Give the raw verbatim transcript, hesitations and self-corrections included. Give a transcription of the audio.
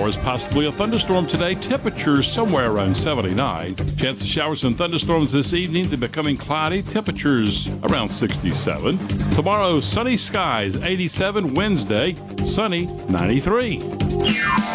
showers, possibly a thunderstorm today. Temperatures somewhere around seventy-nine. Chance of showers and thunderstorms this evening. They're becoming cloudy. Temperatures around sixty-seven. Tomorrow, sunny skies, eighty-seven. Wednesday, sunny, ninety-three.